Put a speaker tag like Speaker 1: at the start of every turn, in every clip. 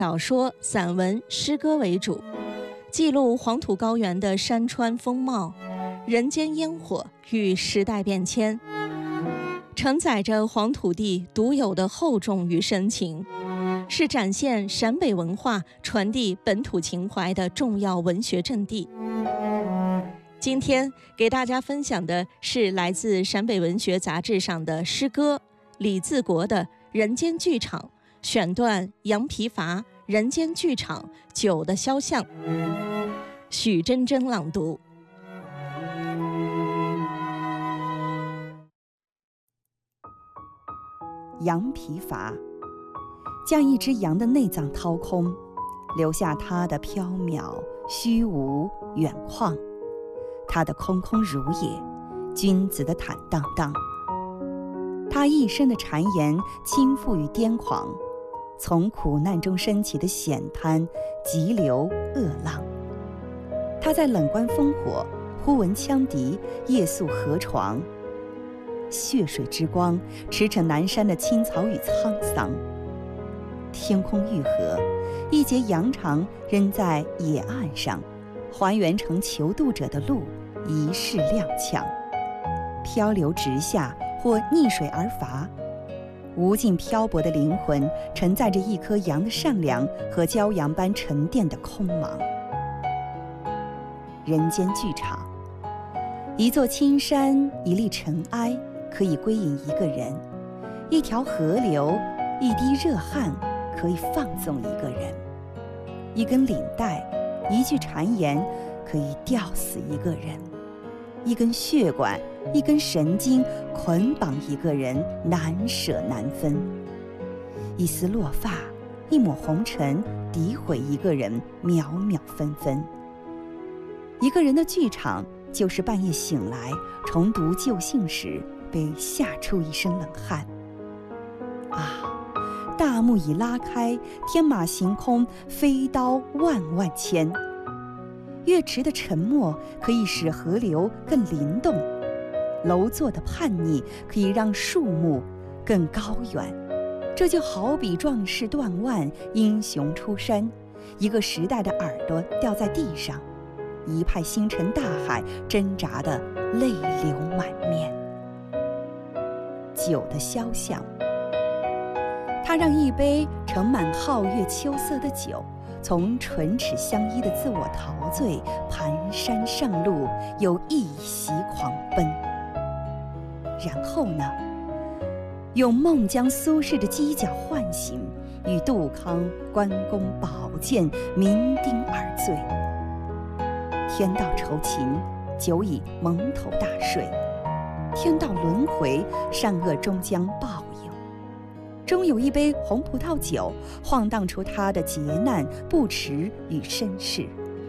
Speaker 1: 小说、散文、诗歌为主，记录黄土高原的山川风貌、人间烟火与时代变迁，承载着黄土地独有的厚重与深情，是展现陕北文化、传递本土情怀的重要文学阵地。今天给大家分享的是来自陕北文学杂志上的诗歌李自国的《人间剧场》选段，杨皮筏《人间剧场》酒的肖像，许真真朗读。
Speaker 2: 羊皮筏将一只羊的内脏掏空，留下它的缥缈、虚无、远旷，它的空空如也，君子的坦荡荡。他一生的谗言、倾覆与癫狂，从苦难中升起的险滩、急流、恶浪。他在冷观烽火，忽闻羌笛，夜宿河床。血水之光驰骋南山的青草与沧桑。天空愈合，一截羊肠扔在野岸上，还原成求渡者的路，一世踉跄。漂流直下，或逆水而伐。无尽漂泊的灵魂承载着一颗羊的善良和骄阳般沉淀的空茫。人间剧场，一座青山，一粒尘埃，可以归隐一个人；一条河流，一滴热汗，可以放纵一个人；一根领带，一句谗言，可以吊死一个人；一根血管，一根神经，捆绑一个人，难舍难分；一丝落发，一抹红尘，诋毁一个人，秒秒分分。一个人的剧场，就是半夜醒来重读旧信时，被吓出一身冷汗。啊，大幕已拉开，天马行空，飞刀万万千。月池的沉默可以使河流更灵动，楼座的叛逆可以让树木更高远。这就好比壮士断腕，英雄出山，一个时代的耳朵掉在地上，一派星辰大海挣扎的泪流满面。酒的肖像，他让一杯盛满皓月秋色的酒，从唇齿相依的自我陶醉，蹒跚上路，又一袭狂奔。然后呢，用梦将苏轼的犄角唤醒，与杜康关公宝剑酩酊而醉。天道酬勤，酒已蒙头大睡；天道轮回，善恶终将报应。终有一杯红葡萄酒，晃荡出他的劫难、不耻与身世。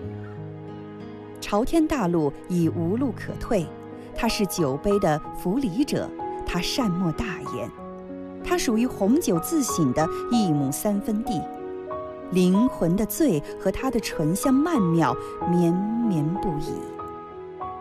Speaker 2: 朝天大路已无路可退，他是酒杯的扶礼者，他善莫大焉。他属于红酒自省的一亩三分地，灵魂的醉和他的醇香曼妙绵绵不已。